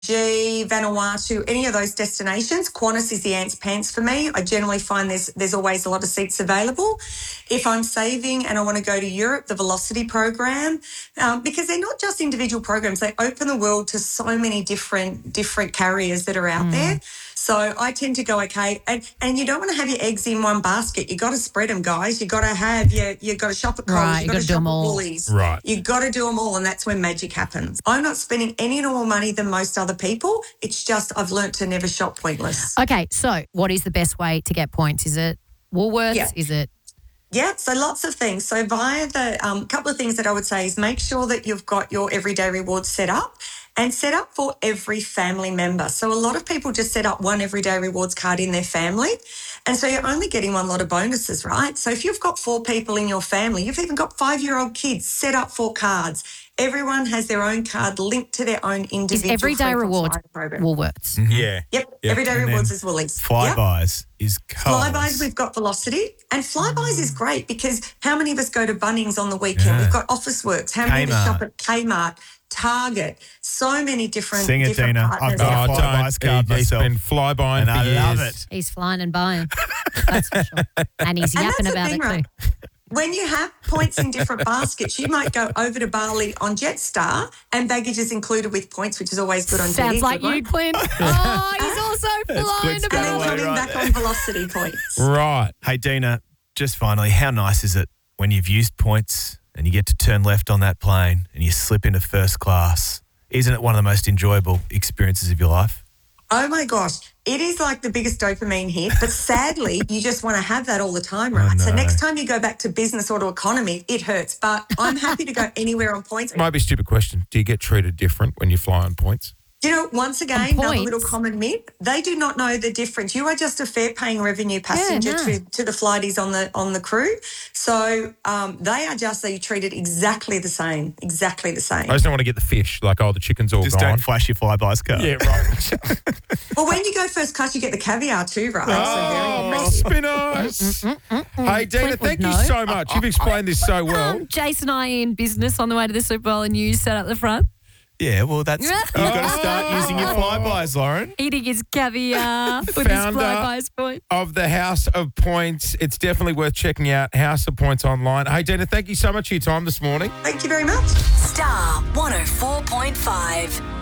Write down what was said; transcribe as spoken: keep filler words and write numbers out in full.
G, Vanuatu, any of those destinations, Qantas is the ants pants for me. I generally find there's there's always a lot of seats available. If I'm saving and I want to go to Europe, the Velocity program, um, because they're not just individual programs, they open the world to so many different different carriers that are out mm. there. So I tend to go, okay, and, and you don't want to have your eggs in one basket. You got to spread them, guys. You got to have your, you got to shop at Coles, right, you got to shop at Woolies, right? You got to do them all, and that's when magic happens. I'm not spending any more money than most other people. It's just I've learnt to never shop pointless. Okay, so what is the best way to get points? Is it Woolworths? Yeah. Is it? Yeah, so lots of things. So via the um, couple of things that I would say is make sure that you've got your everyday rewards set up and set up for every family member. So a lot of people just set up one everyday rewards card in their family. And so you're only getting one lot of bonuses, right? So if you've got four people in your family, you've even got five-year-old kids, set up four cards. Everyone has their own card linked to their own individual. Is everyday rewards program. Woolworths? Mm-hmm. Yeah. Yep. yep. Everyday and rewards is Woolies. Flybuys yep. is Coles. Flybuys, we've got Velocity. And Flybuys is great because how many of us go to Bunnings on the weekend? Yeah. We've got Officeworks. How many of us shop at Kmart? Target, so many different, Sing it, different Dina. partners. I've got a Flybuys card he, myself. He's been fly-buying and for I years. love it. He's flying and buying. That's for sure. And he's and yapping about thing, it right? too. When you have points in different baskets, you might go over to Bali on Jetstar and baggage is included with points, which is always good on Sounds Jetty, like good you, Clint. Oh, he's also flying And then about. coming right. back on Velocity points. Right. Hey, Dina, just finally, how nice is it when you've used points and you get to turn left on that plane and you slip into first class? Isn't it one of the most enjoyable experiences of your life? Oh, my gosh. It is like the biggest dopamine hit, but sadly, you just want to have that all the time, right? So next time you go back to business or to economy, it hurts. But I'm happy to go anywhere on points. Might be a stupid question. Do you get treated different when you fly on points? You know, once again, another little common myth, they do not know the difference. You are just a fare-paying revenue passenger Yeah, no. to, to the flighties on the on the crew. So um, they are just, they treated exactly the same, exactly the same. I just don't want to get the fish, like, oh, the chicken's all Just gone. don't flash your Flybuys card. Yeah, right. Well, when you go first class, you get the caviar too, right? Oh, so very spinners. Hey, Dina, Clint thank would you know. so much. You've explained this so well. Um, Jason and I in business on the way to the Super Bowl and you sat up the front Yeah, well, that's you've got to start using your Flybuys, Lauren. eating his caviar with his Founder Flybuys point. of the House of Points. It's definitely worth checking out, House of Points online. Hey, Dina, thank you so much for your time this morning. Thank you very much. Star one oh four point five.